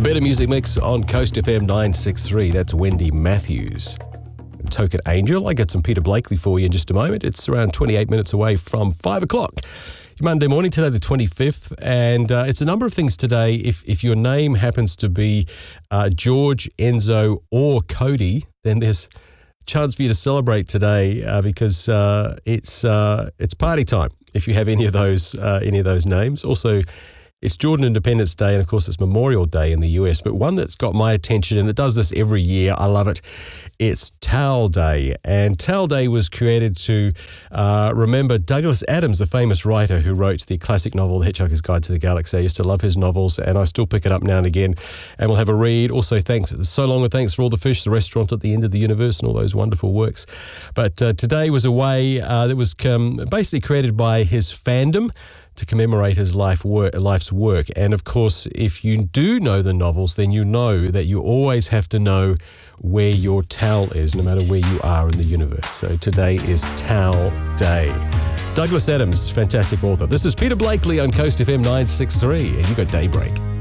Better Music Mix on Coast FM 963. That's Wendy Matthews. Token Angel. I got some Peter Blakely for you in just a moment. It's around 28 minutes away from 5 o'clock. Monday morning, today the 25th, and it's a number of things today. If your name happens to be George, Enzo, or Cody, then there's a chance for you to celebrate today because it's party time if you have any of those names. Also, it's Jordan Independence Day, and of course it's Memorial Day in the US, but one that's got my attention, and it does this every year, I love it, it's Towel Day. And Towel Day was created to remember Douglas Adams, the famous writer who wrote the classic novel, The Hitchhiker's Guide to the Galaxy. I used to love his novels, and I still pick it up now and again, and we'll have a read. Also, thanks So Long and Thanks for All the Fish, the restaurant at the end of the universe, and all those wonderful works. But today was a way that was basically created by his fandom to commemorate his life's work. And of course, if you do know the novels, then you know that you always have to know where your towel is, no matter where you are in the universe. So today is Towel Day. Douglas Adams, fantastic author. This is Peter Blakely on Coast FM 963, and you got Daybreak.